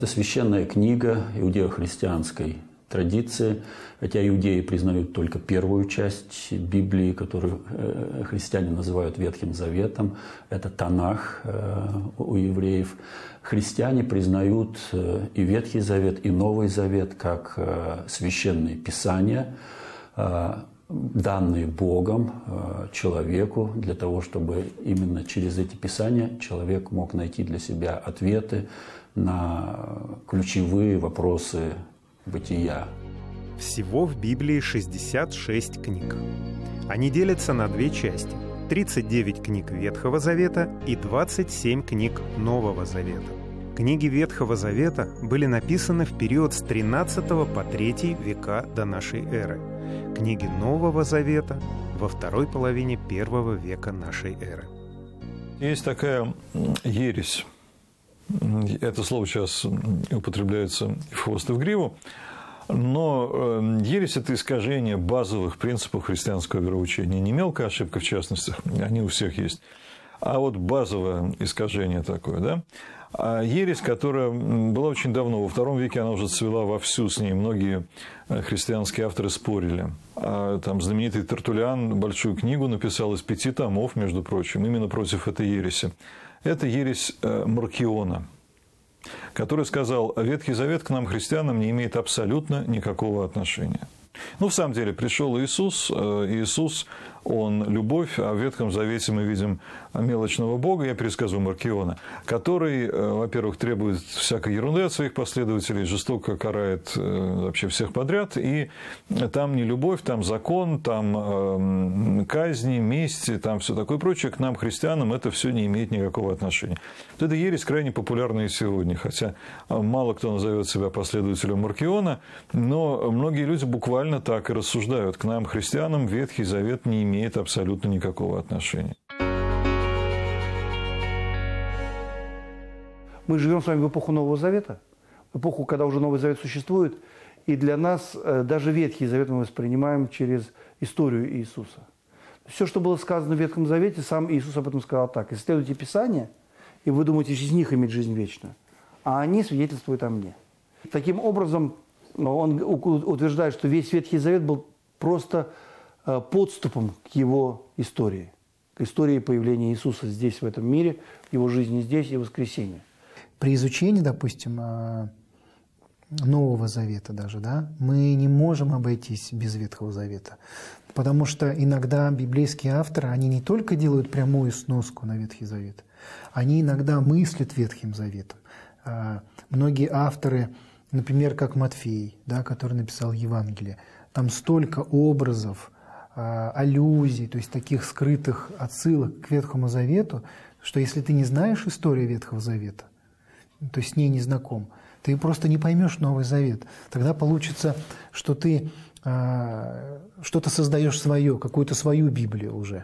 Это священная книга иудео-христианской традиции, хотя иудеи признают только первую часть Библии, которую христиане называют Ветхим Заветом, это Танах у евреев. Христиане признают и Ветхий Завет, и Новый Завет как священные писания, данные Богом человеку для того, чтобы именно через эти писания человек мог найти для себя ответы на ключевые вопросы бытия. Всего в Библии 66 книг. Они делятся на две части. 39 книг Ветхого Завета и 27 книг Нового Завета. Книги Ветхого Завета были написаны в период с 13 по 3 века до нашей эры. Книги Нового Завета во второй половине 1 века нашей эры. Есть такая ересь. Это слово сейчас употребляется и в хвост, и в гриву. Но ересь – это искажение базовых принципов христианского вероучения. Не мелкая ошибка в частности, они у всех есть, а вот базовое искажение такое, да? А ересь, которая была очень давно, во II веке она уже цвела вовсю, с ней многие христианские авторы спорили. Там знаменитый Тертуллиан большую книгу написал из 5 томов, между прочим, именно против этой ереси. Это ересь Маркиона, который сказал: Ветхий Завет к нам, христианам, не имеет абсолютно никакого отношения. Ну, в самом деле, пришел Иисус, Он любовь, а в Ветхом Завете мы видим мелочного Бога, я пересказываю Маркиона, который, во-первых, требует всякой ерунды от своих последователей, жестоко карает вообще всех подряд, и там не любовь, там закон, там казни, мести, там все такое прочее. К нам, христианам, это все не имеет никакого отношения. Вот эта ересь крайне популярна и сегодня, хотя мало кто назовет себя последователем Маркиона, но многие люди буквально так и рассуждают. К нам, христианам, Ветхий Завет не имеет абсолютно никакого отношения. Мы живем с вами в эпоху Нового Завета, в эпоху, когда уже Новый Завет существует, и для нас даже Ветхий Завет мы воспринимаем через историю Иисуса. Все, что было сказано в Ветхом Завете, сам Иисус об этом сказал так: «Исследуйте Писания, и вы думаете из них иметь жизнь вечную, а они свидетельствуют о мне». Таким образом, он утверждает, что весь Ветхий Завет был просто подступом к его истории, к истории появления Иисуса здесь, в этом мире, его жизни здесь и воскресения. При изучении, допустим, Нового Завета даже, да, мы не можем обойтись без Ветхого Завета, потому что иногда библейские авторы, они не только делают прямую сноску на Ветхий Завет, они иногда мыслят Ветхим Заветом. Многие авторы, например, как Матфей, да, который написал Евангелие, там столько образов, аллюзий, то есть таких скрытых отсылок к Ветхому Завету, что если ты не знаешь историю Ветхого Завета, то есть с ней не знаком, ты просто не поймешь Новый Завет. Тогда получится, что ты что-то создаешь свое, какую-то свою Библию уже.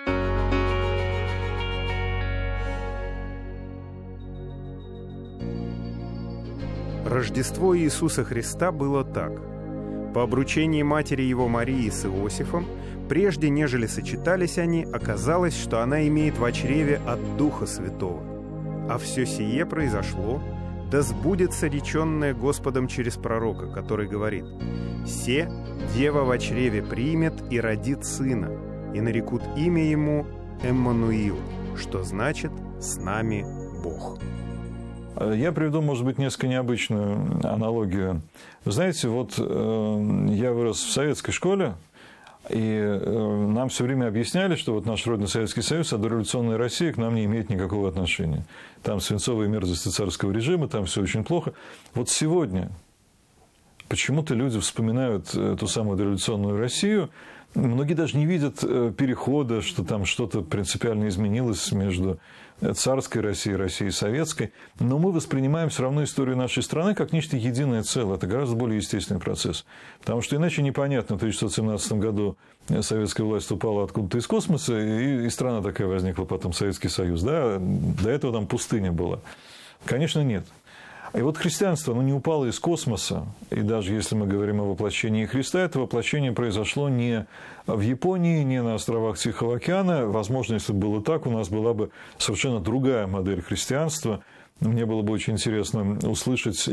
Рождество Иисуса Христа было так. По обручении матери его Марии с Иосифом, прежде нежели сочетались они, оказалось, что она имеет в чреве от Духа Святого. А все сие произошло, да сбудется реченное Господом через пророка, который говорит: «Се дева во чреве примет и родит сына, и нарекут имя ему Эммануил», что значит «с нами Бог». Я приведу, может быть, несколько необычную аналогию. Вы знаете, вот я вырос в советской школе, и нам все время объясняли, что вот наш родной Советский Союз, а дореволюционная Россия к нам не имеет никакого отношения. Там свинцовые мерзости царского режима, там все очень плохо. Вот сегодня почему-то люди вспоминают ту самую дореволюционную Россию. Многие даже не видят перехода, что там что-то принципиально изменилось между царской Россией и Россией советской. Но мы воспринимаем все равно историю нашей страны как нечто единое целое. Это гораздо более естественный процесс. Потому что иначе непонятно, в 1917 году советская власть упала откуда-то из космоса, и страна такая возникла потом, Советский Союз. Да? До этого там пустыня была. Конечно, нет. И вот христианство, оно не упало из космоса, и даже если мы говорим о воплощении Христа, это воплощение произошло не в Японии, не на островах Тихого океана. Возможно, если бы было так, у нас была бы совершенно другая модель христианства. Мне было бы очень интересно услышать